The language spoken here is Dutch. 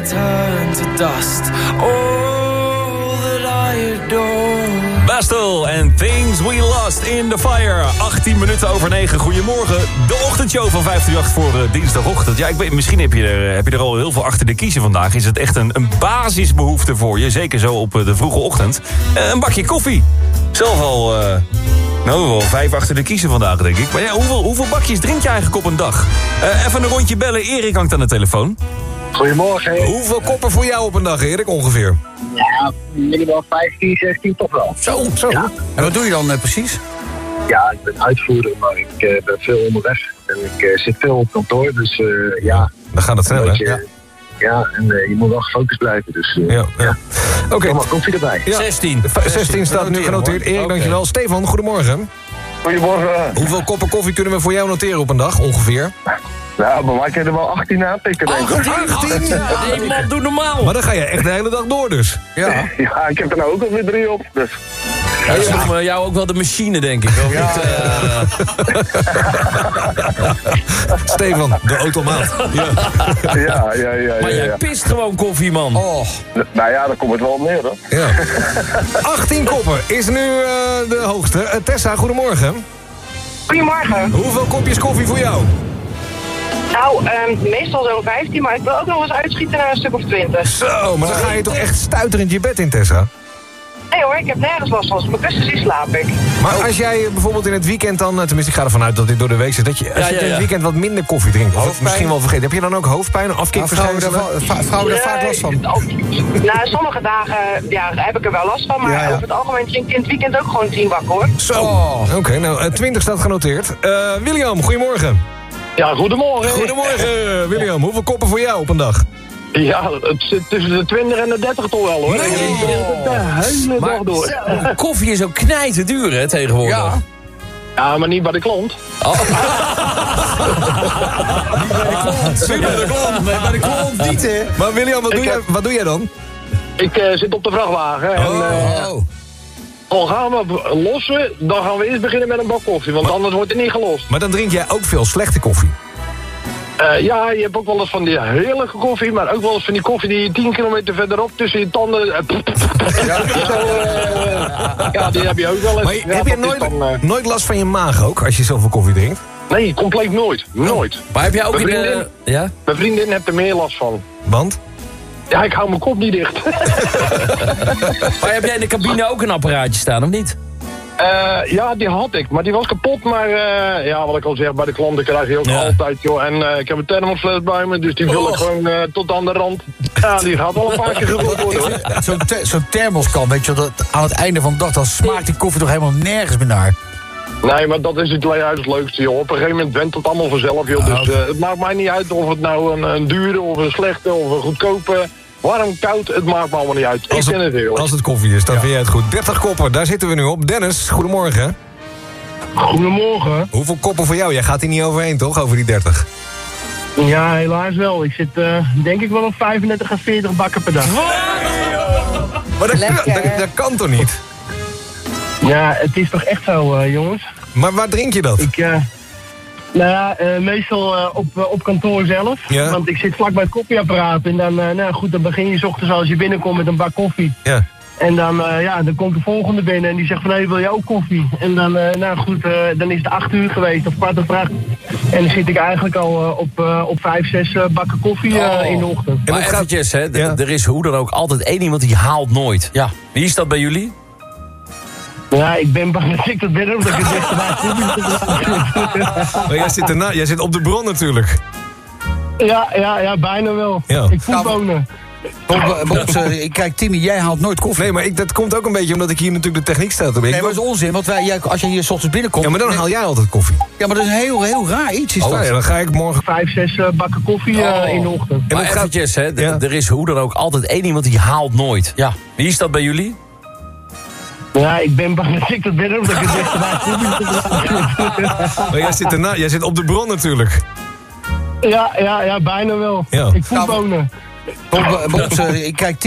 turn to dust. All that I adore. Bastille en Things We Lost in the Fire. 18 minuten over 9. Goedemorgen. De ochtendshow van 538 voor dinsdagochtend. Ja, ik weet, misschien heb je er al heel veel achter de kiezen vandaag. Is het echt een basisbehoefte voor je. Zeker zo op de vroege ochtend. Een bakje koffie. Zelf al... wel 5 achter de kiezen vandaag, denk ik. Maar ja, hoeveel bakjes drink je eigenlijk op een dag? Even een rondje bellen. Erik hangt aan de telefoon. Goedemorgen. Hoeveel koppen voor jou op een dag, Erik, ongeveer? Ja, minimaal 15, 16 toch wel. Zo. Ja. En wat doe je dan precies? Ja, ik ben uitvoerder, maar ik ben veel onderweg. En ik zit veel op kantoor, dus ja. Dan gaat het snel, hè? Ja. Ja, en je moet wel gefocust blijven, dus ja. Oké. Kom maar, koffie erbij. Ja. 16 staat nu genoteerd. Erik, dankjewel. Stefan, goedemorgen. Goedemorgen. Hoeveel koppen koffie kunnen we voor jou noteren op een dag, ongeveer? Nou, bij mij kan je er wel 18 aanpikken, denk ik. 18? Nee, man, doe normaal. Maar dan ga je echt de hele dag door, dus. Ja, ik heb er nou ook alweer 3 op, dus... Ja, je noemt jou ook wel de machine, denk ik. Of niet? Stefan, de automaat. Ja. Maar jij pist gewoon koffie, man. Oh. Nou ja, daar komt het wel op neer, hoor. Ja. 18 koppen is nu de hoogste. Tessa, goedemorgen. Goedemorgen. Hoeveel kopjes koffie voor jou? Nou, meestal zo'n 15, maar ik wil ook nog eens uitschieten naar een stuk of 20. Zo, maar dan ga je toch echt stuiterend je bed in, Tessa? Nee hoor, ik heb nergens last van. Als ik mijn kussen zie, slaap ik. Maar als jij bijvoorbeeld in het weekend dan... Tenminste, ik ga ervan uit dat dit door de week zit... dat je als je in het weekend wat minder koffie drinkt... of het misschien wel vergeten... heb je dan ook hoofdpijn, afkikverschijnselen? Vrouwen daar vaak last van? Nou, sommige dagen heb ik er wel last van... maar over het algemeen drink ik in het weekend ook gewoon 10 bakken, hoor. Zo, oké, nou, 20 staat genoteerd. William, goedemorgen. Ja, goedemorgen. Goedemorgen, William. Hoeveel koppen voor jou op een dag? Ja, het zit tussen de 20 en de 30 toch wel, hoor. Nee. Ik drink de hele dag door. Koffie is ook knijten duur, hè, tegenwoordig. Ja. Ja, maar niet bij de klant. Bij de klant. Nee, bij de klant niet, hè? Maar William, wat doe jij dan? Ik zit op de vrachtwagen en... al gaan we lossen, dan gaan we eerst beginnen met een bak koffie, want anders wordt het niet gelost. Maar dan drink jij ook veel slechte koffie. Ja, je hebt ook wel eens van die heerlijke koffie, maar ook wel eens van die koffie die je 10 kilometer verderop tussen je tanden... ja, die heb je ook wel eens. Maar heb je nooit last van je maag ook, als je zoveel koffie drinkt? Nee, compleet nooit. Nooit. Maar heb jij ook Mijn vriendin heeft er meer last van. Want? Ja, ik hou mijn kop niet dicht. Maar heb jij in de cabine ook een apparaatje staan, of niet? Ja, die had ik, maar die was kapot. Maar ja, wat ik al zeg, bij de klanten krijg je ook altijd, joh. En ik heb een thermosfles bij me, dus die vul ik gewoon tot aan de rand. Ja, die gaat wel een paar keer gevuld worden, hoor. Zo'n thermoskan, weet je wel, aan het einde van de dag... dan smaakt die koffie toch helemaal nergens meer naar. Nee, maar dat is juist het leukste, joh. Op een gegeven moment went het allemaal vanzelf, joh. Dus het maakt mij niet uit of het nou een dure of een slechte of een goedkope... Warm, koud, het maakt me allemaal niet uit. Ik vind het heerlijk. Als het koffie is, dan vind jij het goed. 30 koppen, daar zitten we nu op. Dennis, goedemorgen. Goedemorgen. Hoeveel koppen voor jou? Jij gaat hier niet overheen, toch? Over die 30? Ja, helaas wel. Ik zit denk ik wel op 35 à 40 bakken per dag. Maar dat kan toch niet? Ja, het is toch echt zo, jongens. Maar waar drink je dat? Nou ja, meestal op kantoor zelf. Ja. Want ik zit vlak bij het koffieapparaat. En dan, dan begin je 's ochtends als je binnenkomt met een bak koffie. Ja. En dan, dan komt de volgende binnen en die zegt van, hé, wil je ook koffie? En dan, dan is het 8 uur geweest, of 7:15. En dan zit ik eigenlijk al op 5, 6 bakken koffie in de ochtend. Maar eventjes, hè, er is hoe dan ook altijd één iemand die haalt nooit. Ja. Wie is dat bij jullie? Ja, ik ben bang dat ik dat ben, omdat ik het dichter bij koffie. Maar jij zit op de bron natuurlijk. Ja, bijna wel. Ja. Ik voel wonen. Kijk, Timmy, jij haalt nooit koffie. Nee, maar dat komt ook een beetje omdat ik hier natuurlijk de techniek sta te doen. Nee, maar dat is onzin, want als je hier 's ochtends binnenkomt... Ja, maar dan haal jij altijd koffie. Ja, maar dat is een heel raar iets. Is dat. Ja, dan ga ik morgen 5, 6 bakken koffie in de ochtend. Maar eventjes, hè, er is hoe dan ook altijd één iemand die haalt nooit. Ja. Wie is dat bij jullie? Ja, ik ben bang dat ik dat ben, omdat ik het dichter bij koffie. Maar jij zit op de bron natuurlijk. Ja, bijna wel. Ja. Ik voel wonen. Kijk,